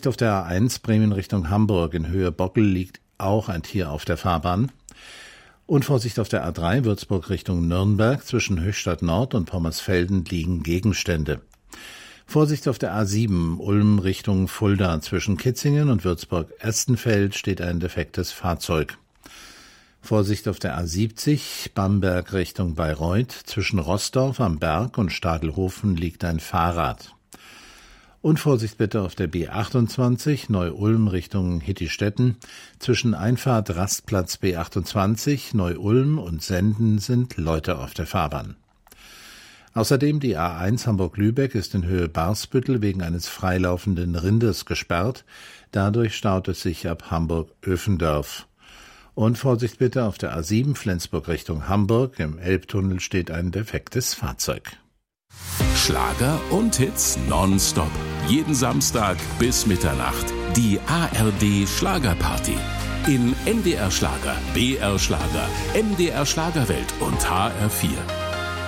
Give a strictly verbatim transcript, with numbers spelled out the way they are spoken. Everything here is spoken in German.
Vorsicht auf der A eins Bremen Richtung Hamburg. In Höhe Bockel liegt auch ein Tier auf der Fahrbahn. Und Vorsicht auf der A drei Würzburg Richtung Nürnberg. Zwischen Höchstadt Nord und Pommersfelden liegen Gegenstände. Vorsicht auf der A sieben Ulm Richtung Fulda. Zwischen Kitzingen und Würzburg-Erstenfeld steht ein defektes Fahrzeug. Vorsicht auf der A siebzig Bamberg Richtung Bayreuth. Zwischen Rossdorf am Berg und Stadelhofen liegt ein Fahrrad. Und Vorsicht bitte auf der B achtundzwanzig Neu-Ulm Richtung Hittistetten. Zwischen Einfahrt Rastplatz B achtundzwanzig Neu-Ulm und Senden sind Leute auf der Fahrbahn. Außerdem die A eins Hamburg-Lübeck ist in Höhe Barsbüttel wegen eines freilaufenden Rindes gesperrt. Dadurch staut es sich ab Hamburg-Öfendorf. Und Vorsicht bitte auf der A sieben Flensburg Richtung Hamburg. Im Elbtunnel steht ein defektes Fahrzeug. Schlager und Hits nonstop. Jeden Samstag bis Mitternacht. Die A R D Schlagerparty. In N D R Schlager, B R Schlager, M D R Schlagerwelt und H R vier.